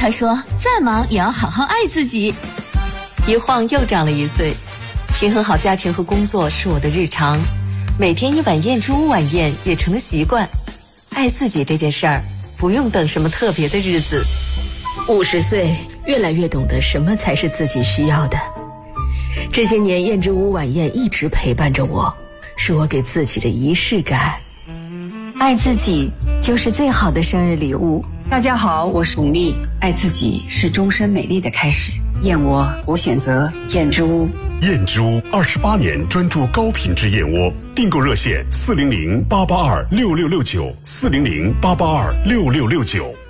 他说再忙也要好好爱自己。 一晃又长了1岁，平衡好家庭和工作是我的日常，每天一碗燕之屋晚宴也成了习惯。爱自己这件事儿，不用等什么特别的日子。 50岁，越来越懂得什么才是自己需要的。这些年，燕之屋晚宴一直陪伴着我，是我给自己的仪式感。 爱自己就是最好的生日礼物。 大家好，我是巩俐。爱自己是终身美丽的开始。燕窝，我选择燕之屋。 燕之屋28年专注高品质燕窝，订购热线400-882-6669，400-882-6669。